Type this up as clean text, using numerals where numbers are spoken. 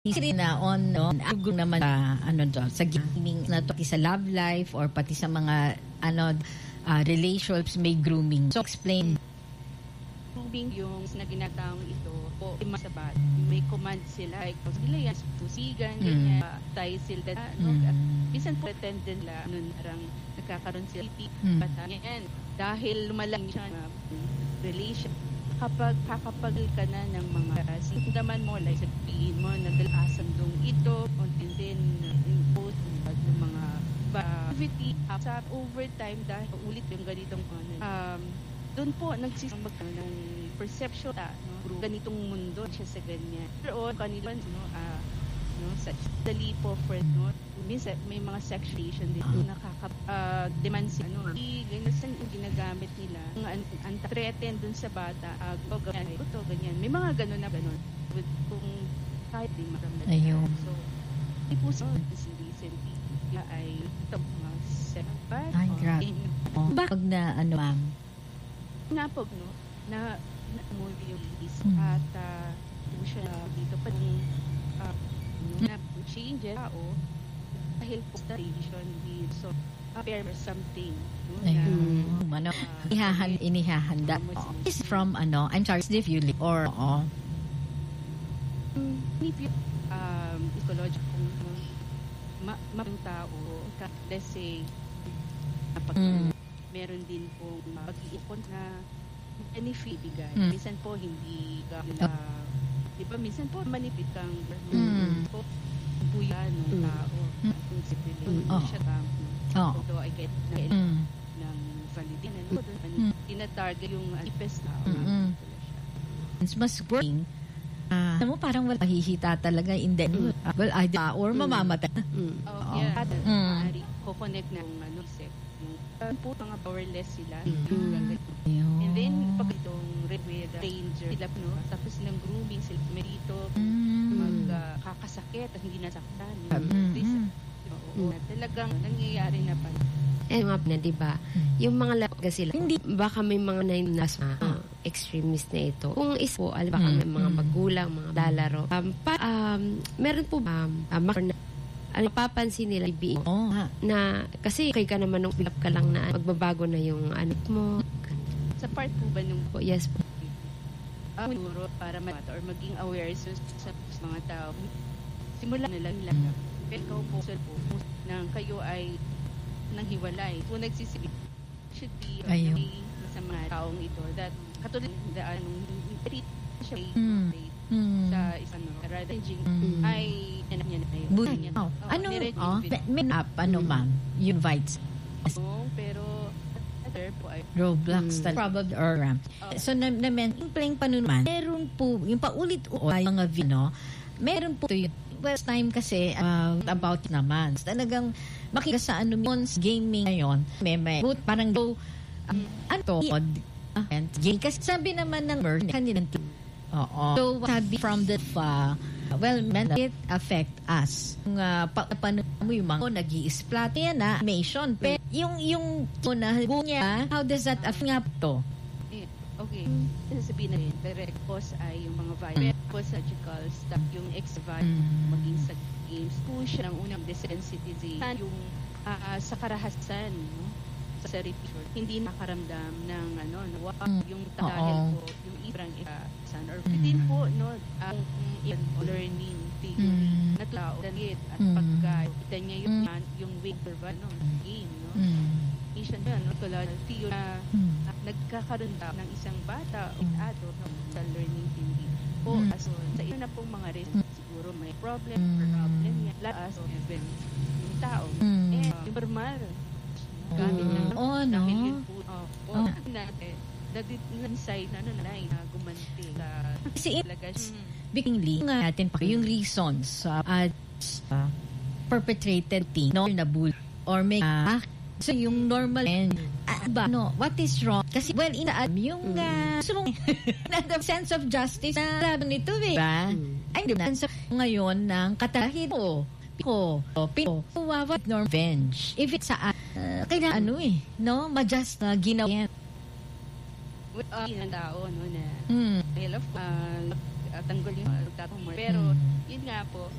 Isip na group naman sa gaming na to, sa love life or pati sa mga relationships may grooming. So explain. Grooming yung na ginatawag ito o sa bat. May command sila like nila yan tusigan ganyan tayo sila minsan po attendant la parang nagkakaroon sila bata yan dahil lumalang siya relation kapag kakapagil ka na ng mga sindaman mo, like sabihin mo, nagalasan dong ito, and then impose ng mga activity sa overtime dahil ulit yung ganitong doon po nagsisimag ng perception ganitong mundo siya sa ganyan. Pero kanila sa dali po for minsan may mga sexualization din nakaka-demand ganyan yung ginagamit nila ang threaten dun sa bata ganyan may mga ganun kung kahit din maramdaman so hindi po sa recently ay ito mga setback bakit na ma'am napag na movie yung release at po siya dito pa na change dahil po station so prepare for something inihahanda is from I'm sorry if you live or if you ecological mapang tao let's say meron din pong pag-iikot na benefit bigay minsan po hindi di ba minsan po manipit kang po buya ng tao kung siya although I get ng validation tinatarget yung ipes tao mas working mo parang wala hihita talaga in the well either or mamamatay ko-connect ng po mga powerless sila and then pag itong with danger sila tapos ng grooming sila merito magkakasakit at hindi nasaktan talagang nangyayari na pa na diba yung mga laga sila hindi baka may mga extremist na ito kung isa po baka may mga magulang mga lalaro meron po papansin nila na kasi kay ka naman nung pilap ka lang na magbabago na yung anak mo sa part po ba nung yes po siguro para or maging aware sa mga tao simula nila pero po nang kayo ay nang hiwalay kung nagsisibig should be sa mga taong ito that katulad anong treat siya sa isang radaging ay ma'am you invite pero po ay Roblox probably or so na-mention panuman meron po yung paulit-ulit mga vino meron po yung first time kasi about naman talagang makita sa gaming ngayon may parang game kasi sabi naman ng kanilang so sabi from the it affect us kung paano mo yung mga nag-i-splat yan animation pero yung niya how does that affect to okay sasabihin na direct cause ay yung mga psychological stuff yung maging sa games push ng unang desensitization yung sa karahasan sa report hindi nakaramdam ng yung dahil po yung ibrang san or din po ang learning theory na tao at pagka kita niya yung waiver game isang theory na nagkakaroon ng isang bata o adult sa learning theory po so sa ito na pong mga reason siguro may problem niya laas o even yung tao yung normal gamit ng dahil yun po natin nagside na gumanti kasi bigingly natin pa yung reasons perpetrated na bull or may so yung normal what is wrong kasi yung the sense of justice na nito ay sense of ngayon ng katahid what norm revenge if it's kaya ma-just ginawa ng tao na I love tanggol yung magtatumor. Pero, yun nga po,